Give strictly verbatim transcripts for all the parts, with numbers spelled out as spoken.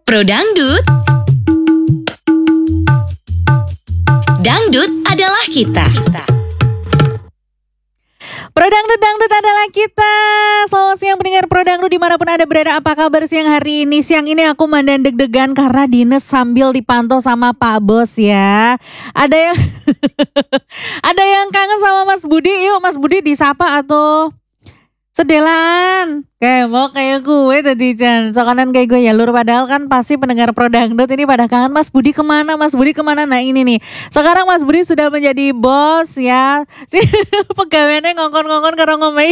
Pro Dangdut. Dangdut adalah kita. Pro Dangdut, Dangdut adalah kita. Selamat siang pendengar Pro Dangdut dimanapun Anda berada. Apa kabar siang hari ini? Siang ini aku mandan deg-degan karena Dines sambil dipantau sama Pak Bos ya. Ada yang ada yang kangen sama Mas Budi. Yuk Mas Budi disapa atau sedelan. Kayak mau kayak gue tadi Jan. Sokanan kayak gue ya lur. Padahal kan pasti pendengar Pro Dangdut ini pada kangen Mas Budi kemana, Mas Budi kemana. Nah ini nih. Sekarang Mas Budi sudah menjadi bos ya. Si pegawainya ngongkon-ngongkon karo ngomei.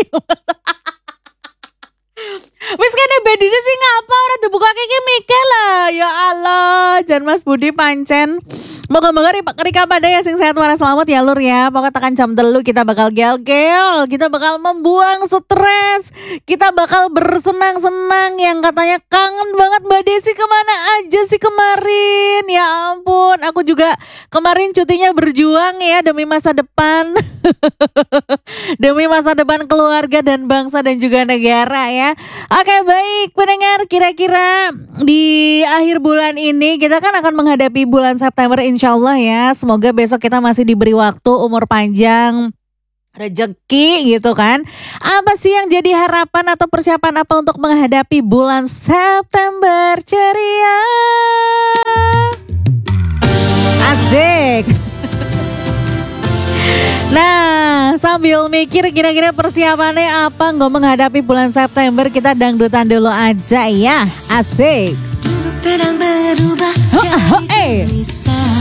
Wis kene bedine sih ngapa ora dibuka iki mikir lah. Ya Allah, jan Mas Budi pancen. Moga-moga Rika pada ya sing sehat waras selamat ya lur ya. Pokoknya tekan jam telu kita bakal gel-gel, kita bakal membuang stres, kita bakal bersenang-senang. Yang katanya kangen banget Mbak Desi kemana aja sih kemarin. Ya ampun, aku juga kemarin cutinya berjuang ya demi masa depan. Demi masa depan keluarga dan bangsa dan juga negara ya. Oke baik pendengar, kira-kira di akhir bulan ini kita kan akan menghadapi bulan September insya Allah ya. Semoga besok kita masih diberi waktu, umur panjang, rezeki gitu kan. Apa sih yang jadi harapan atau persiapan apa untuk menghadapi bulan September ceria? Asik. Nah, sambil mikir kira-kira persiapannya apa nggak menghadapi bulan September, kita dangdutan dulu aja ya. Asik. Oh, oh, eh.